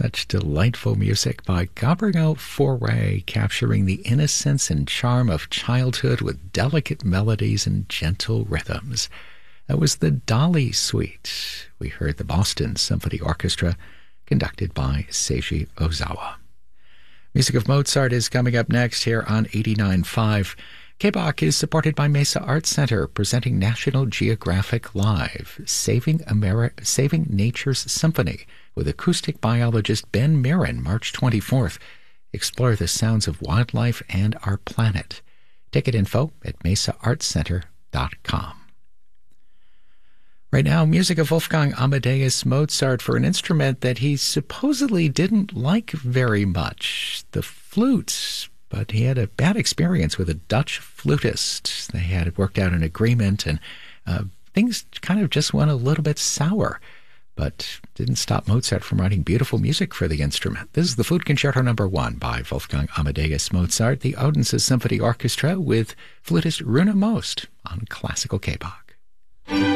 Such delightful music by Gabriel Fauré, capturing the innocence and charm of childhood with delicate melodies and gentle rhythms. That was the Dali Suite. We heard the Boston Symphony Orchestra, conducted by Seiji Ozawa. Music of Mozart is coming up next here on 89.5. KBOK is supported by Mesa Arts Center, presenting National Geographic Live, Saving Nature's Symphony, with acoustic biologist Ben Mirren, March 24th. Explore the sounds of wildlife and our planet. Ticket info at mesaartscenter.com. Right now, music of Wolfgang Amadeus Mozart for an instrument that he supposedly didn't like very much, the flute. But he had a bad experience with a Dutch flutist. They had worked out an agreement, and things kind of just went a little bit sour. But didn't stop Mozart from writing beautiful music for the instrument. This is the Flute Concerto No. 1 by Wolfgang Amadeus Mozart, the Odense Symphony Orchestra with flutist Rune Most on Classical KBOK.